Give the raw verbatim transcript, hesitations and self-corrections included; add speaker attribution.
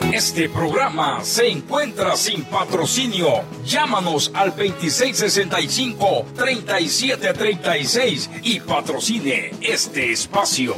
Speaker 1: Este programa se encuentra sin patrocinio. Llámanos al veintiséis sesenta y cinco, treinta y siete treinta y seis y patrocine este espacio.